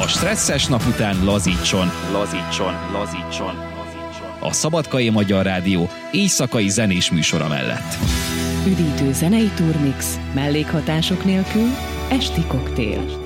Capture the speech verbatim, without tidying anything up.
A stresszes nap után lazítson, lazítson, lazítson, lazítson. A Szabadkai Magyar Rádió éjszakai zenés műsora mellett. Üdítő zenei turmix, mellékhatások nélkül, esti koktél.